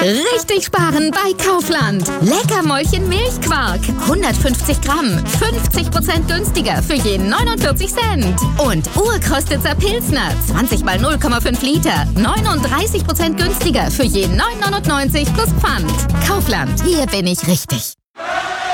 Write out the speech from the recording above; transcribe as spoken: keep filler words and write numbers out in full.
Richtig sparen bei Kaufland. Leckermäulchen Milchquark. hundertfünfzig Gramm. fünfzig Prozent günstiger für je neunundvierzig Cent. Und Urkostitzer Pilsner. zwanzig mal null Komma fünf Liter. neununddreißig Prozent günstiger für je neun neunundneunzig plus Pfand. Kaufland. Hier bin ich richtig.